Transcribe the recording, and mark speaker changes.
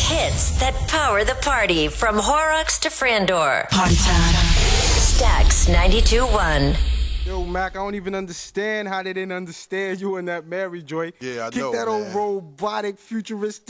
Speaker 1: hits that power the party from Horrocks to Frandor.
Speaker 2: Party time.
Speaker 1: Stax 92.1.
Speaker 3: Yo, Mac, I don't even understand how they didn't understand you in that Mary Joy.
Speaker 4: Yeah, I
Speaker 3: Kick
Speaker 4: know,
Speaker 3: that old
Speaker 4: man.
Speaker 3: robotic, futuristic